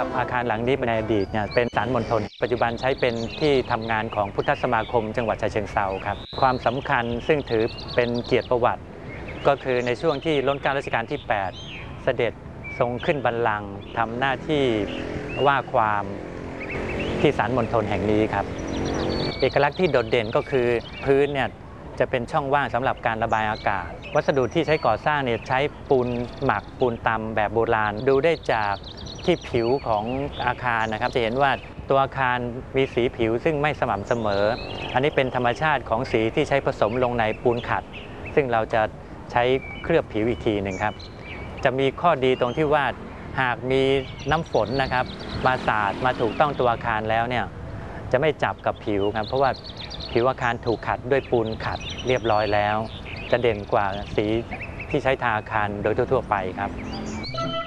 รับอาคารหลังนี้ในอดีตเนี่ยเป็นศาลมณฑลปัจจุบันใช้เป็นที่ทำงานของพุทธสมาคมจังหวัดฉะเชิงเทราครับความสำคัญซึ่งถือเป็นเกียรติประวัติก็คือในช่วงที่รัชกาลที่ 8เสด็จทรงขึ้นบัลลังก์ทำหน้าที่ว่าความที่ศาลมณฑลแห่งนี้ครับเอกลักษณ์ที่โดดเด่นก็คือพื้นเนี่ยจะเป็นช่องว่างสำหรับการระบายอากาศวัสดุที่ใช้ก่อสร้างเนี่ยใช้ปูนหมักปูนตำแบบโบราณดูได้จากที่ผิวของอาคารนะครับจะเห็นว่าตัวอาคารมีสีผิวซึ่งไม่สม่ำเสมออันนี้เป็นธรรมชาติของสีที่ใช้ผสมลงในปูนขัดซึ่งเราจะใช้เคลือบผิวอีกทีหนึ่งครับจะมีข้อดีตรงที่ว่าหากมีน้ำฝนนะครับมาสาดมาถูกต้องตัวอาคารแล้วเนี่ยจะไม่จับกับผิวครับเพราะว่าผิวอาคารถูกขัดด้วยปูนขัดเรียบร้อยแล้วจะเด่นกว่าสีที่ใช้ทาอาคารโดยทั่วๆไปครับ